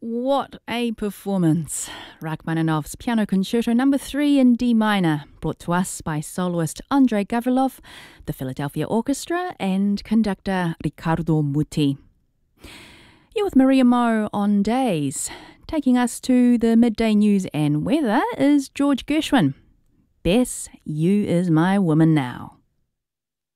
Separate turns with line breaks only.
What a performance. Rachmaninoff's Piano Concerto No. 3 in D minor, brought to us by soloist Andrei Gavrilov, the Philadelphia Orchestra and conductor Riccardo Muti. You're with Maria Mo on Days. Taking us to the midday news and weather is George Gershwin. Bess, you is my woman now.